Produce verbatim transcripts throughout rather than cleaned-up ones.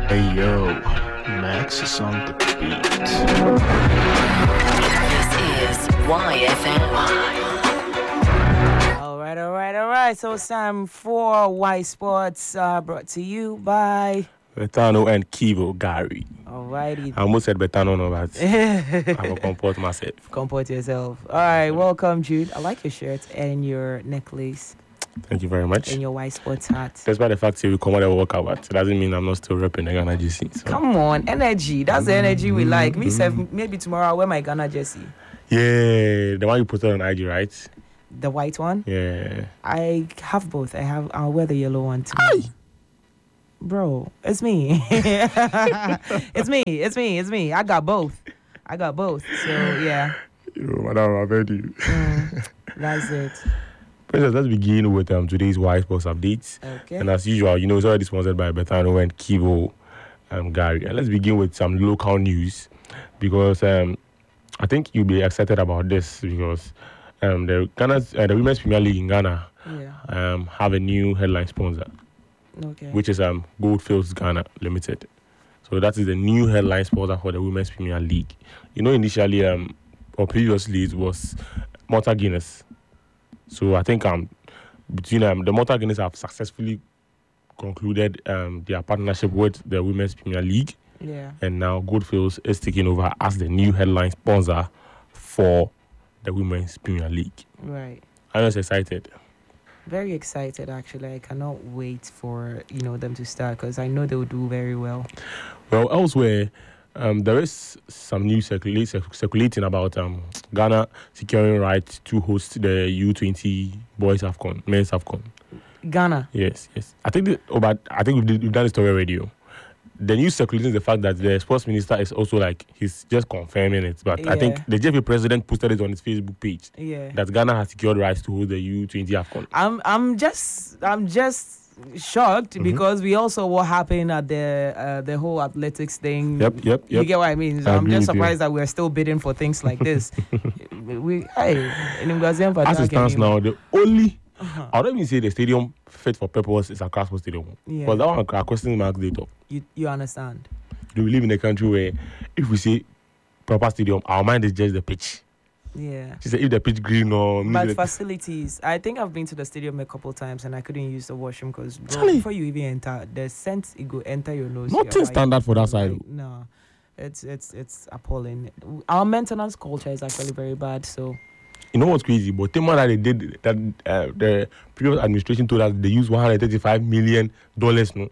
Hey yo, Max is on the beat. This is Y F M. All right, all right, all right. So it's time for Y Sports, uh, brought to you by Betano and Kivo Gary. Alrighty. I almost said Betano, no, but I will comport myself. Comport yourself. All right, welcome, Jude. I like your shirt and your necklace Thank you very much. and your Y Sports hat. Despite the fact that we come out and work out, it doesn't mean I'm not still repping the Ghana G C. So. Come on, energy. That's the energy we like. Me, self, maybe tomorrow I'll wear my Ghana jersey. Yeah, the one you posted on I G, right? The white one. Yeah. I have both. I have. I'll wear the yellow one tomorrow. Bro, it's me. it's me. It's me. It's me. I got both. I got both. So yeah. Yo, madam, I've heard you. Mm, that's it. Princess, let's begin with um, today's Y Sports updates. Okay. And as usual, you know, it's already sponsored by Betano and Kivo um, Gary. And let's begin with some local news because um, I think you'll be excited about this because um, the Ghana's uh, the Women's Premier League in Ghana Yeah. um, have a new headline sponsor, Okay. which is um, Goldfields Ghana Limited. So that is the new headline sponsor for the Women's Premier League. You know, initially um, or previously it was Malta Guinness. So I think um, between um, the Malta Guinness have successfully concluded um, their partnership with the Women's Premier League, Yeah. and now Goldfields is taking over as the new headline sponsor for the Women's Premier League. Right. I'm just excited. Very excited, actually. I cannot wait for you know them to start because I know they will do very well. Well, elsewhere, um, there is some news circulate, circulating about um, Ghana securing rights to host the U twenty Boys AFCON, Men's AFCON. Ghana. Yes, yes. I think the, oh, but I think we've, did- we've done the story already. oh. The news circulating is the fact that the sports minister is also like he's just confirming it. But I think Yeah. the J F A president posted it on his Facebook page Yeah. that Ghana has secured rights to host the U twenty AFCON. I'm I'm just I'm just shocked Mm-hmm. because we also what happened at the uh, the whole athletics thing. Yep, yep, You yep. get what I mean? So I I'm agree just with you. surprised that we're still bidding for things like this. we hey, in Mgazem As it stands now, the only Uh-huh. I don't even say the stadium fit for purpose is Accra Sports Stadium. Yeah. Because that one are question mark date up. you you understand? We live in a country where if we say proper stadium, our mind is just the pitch. Yeah. She said if the pitch green or But facilities, I think I've been to the stadium a couple times and I couldn't use the washroom because Charlie. before you even enter, the scent it go enter your nose. Nothing you're like- standard for that side. like, no, it's it's it's appalling. Our maintenance culture is actually very bad. So You know what's crazy? But the that they did that uh, the previous administration told us they used one hundred thirty-five million dollars. No,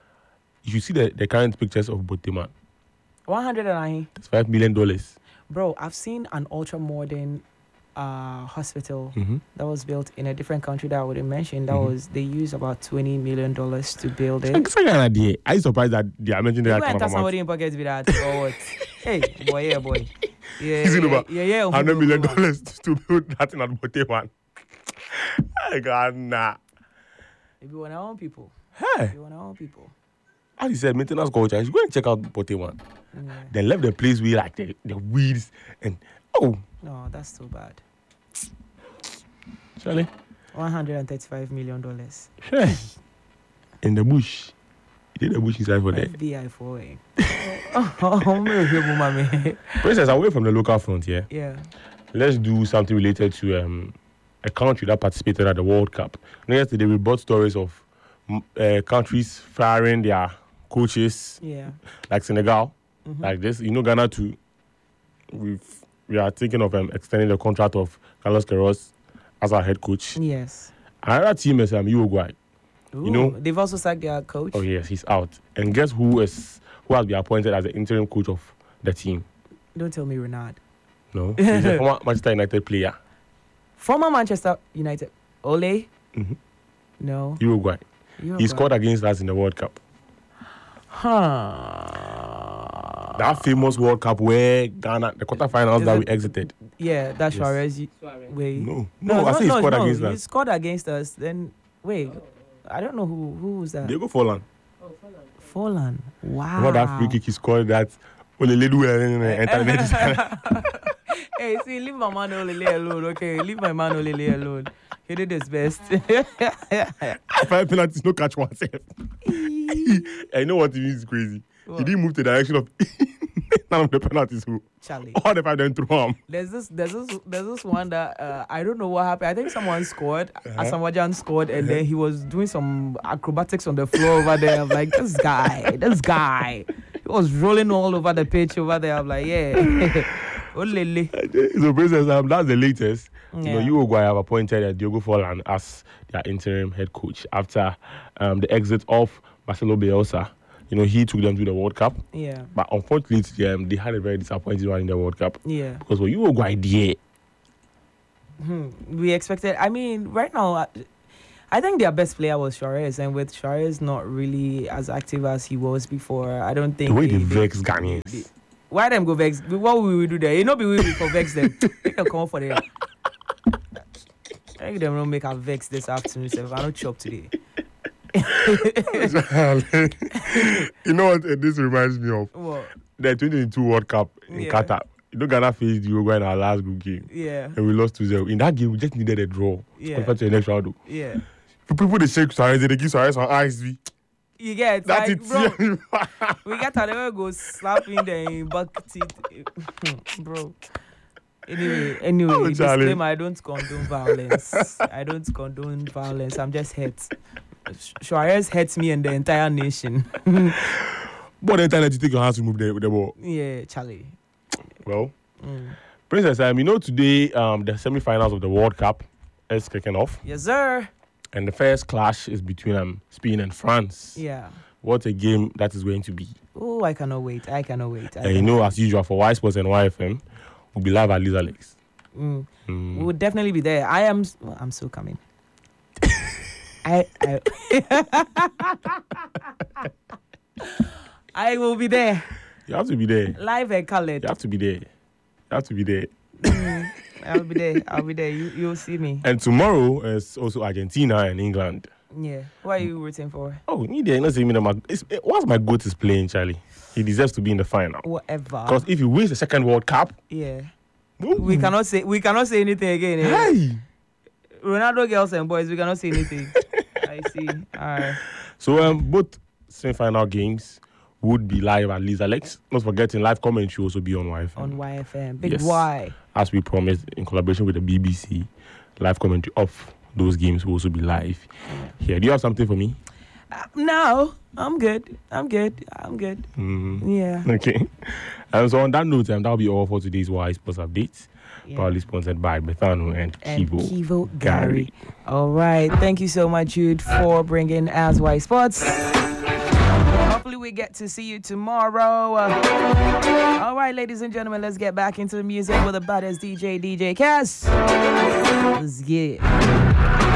you see the, the current pictures of Botema. one hundred nine, It's five million dollars. bro. I've seen an ultra modern uh hospital Mm-hmm. that was built in a different country that I wouldn't mention. That Mhm. was they used about twenty million dollars to build it. It's like an idea. Are you surprised that they are mentioning You that go kind enter of somebody amount? in pockets with that or what? Hey, boy, yeah, boy. Yeah, Is it yeah, about yeah, yeah. one hundred million dollars to build that in at Botema. Oh God, nah. If you want our own people, Hey, if you want our own people. as you said, maintenance culture. You should go and check out Botema. Yeah. They left the place with like the, the weeds and oh, No, that's too bad. Charlie, One hundred and thirty-five million dollars. hey, in the bush. You did the bush inside for that. F B I for it. Oh, I'm gonna hear about my man. Princess, away from the local front here, Yeah. let's do something related to um, a country that participated at the World Cup. You know, yesterday we brought stories of mm, uh, countries firing their coaches, Yeah. like Senegal, Mhm. like this. You know, Ghana too. We we are thinking of um, extending the contract of Carlos Queiroz as our head coach. Yes. Another team is um, Uruguay. Ooh, know- they've also sacked their coach. Oh yes, he's out. And guess who is who has been appointed as the interim coach of the team? Don't tell me Renard. No, he's a former Manchester United player. Former Manchester United. Ole? Mhm. No. Uruguay. Uruguay. He scored against us in the World Cup. Huh. That famous World Cup where Ghana, the quarterfinals Is that it- we exited. Yeah, that's Yes. Suarez. You- Wait. No, no, I say he scored no, against he us. scored against us. Then wait, I don't know who who was that. Diego Forlan. Forlan. Wow. Remember that free kick he scored that Oleledu entered the net. Hey, see, leave my man Olele alone, okay? Leave my man Olele alone. He did his best. Five penalties, no catch one save. I know what it means crazy. What? He didn't move to the direction of none of the penalties. Who Charlie. all the five then threw him. There's this, there's this, there's this one that uh, I don't know what happened. I think someone scored. Uh-huh. Asamoah scored, and then he was doing some acrobatics on the floor over there. I'm like, this guy, this guy. He was rolling all over the pitch over there. I'm like, yeah. Oh, lily. So, Princess, um, that's the latest. You know, Yeah. Uruguay have appointed uh, Diogo Forlan as their interim head coach after um, the exit of Marcelo Bielsa. You know, he took them to the World Cup. Yeah. But unfortunately, um, they had a very disappointing one in the World Cup. Yeah. Because for Uruguay, yeah. Hmm. We expected. I mean, right now, I, I think their best player was Suarez, and with Suarez not really as active as he was before, I don't think The way they, they they- vex Ghanaians. they- why them go vex? What will we do there? You know, be we for vex them. Make them come for them. I think them don't make a vex this afternoon. So I don't chop today. You know what uh, this reminds me of? What? The twenty twenty-two World Cup in Yeah. Qatar. You know, Ghana faced Uruguay in our last group game. Yeah. And we lost two zero. In that game, we just needed a draw. to Yeah. qualify to the next round. Yeah. People, they shake Suarez, they give Suarez on ice. V. You get That's like, it. bro. We got to go slapping the back teeth, bro. Anyway, anyway, Oh, Charlie. disclaimer: I don't condone violence. I don't condone violence. I'm just hurt. Suarez hurts me and the entire nation. But the time that you take your hands to move the, the ball. Yeah, Charlie. Well, Mm. Princess, um, you know, today um, the semi-finals of the World Cup is kicking off. Yes, sir. And the first clash is between um, Spain and France. Yeah. What a game that is going to be. Oh, I cannot wait. I cannot wait. I And you cannot know, wait. as usual, for Y Sports and Y F M, we'll be live at Lisa Lakes. Mm. Mm. We would definitely be there. I am. Well, I'm still coming. I. I I will be there, You have to be there. live and colored. You have to be there. You have to be there. Mm, I'll be there. I'll be there. You you'll see me. And tomorrow is also Argentina and England. Yeah. What are you rooting for? Oh, me there. Not saying me that my. It's, eh, once my goat is playing, Charlie, he deserves to be in the final. Whatever. Because if he wins the second World Cup, Yeah. ooh, We cannot say we cannot say anything again. Eh? Hey. Ronaldo girls and boys, we cannot say anything. I see. All right. So um, both semi-final games would be live at Lisa Lakes. Not forgetting live commentary will also be on Y F M. On Y F M. Big Yes. Y. As we promised in collaboration with the B B C, live commentary of those games will also be live here. Do you have something for me? Uh, no, I'm good. I'm good. I'm good. Mhm. Yeah. Okay. Um, so on that note, um, that'll be all for today's Y Sports updates. Yeah. Proudly sponsored by Bethano and And Kivo. Kivo Gary. Gary. All right. Thank you so much, Jude, for bringing As Y Sports. Hopefully, we get to see you tomorrow. Uh, all right, ladies and gentlemen, let's get back into the music with the baddest D J, D J Cass. Let's get it.